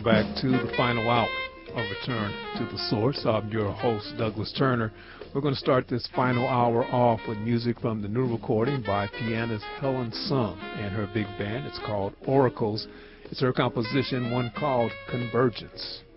welcome back to the final hour of Return to the Source. I'm your host, Douglas Turner. We're going to start this final hour off with music from the new recording by pianist Helen Sung and her big band. It's called Oracles. It's her composition, one called Convergence.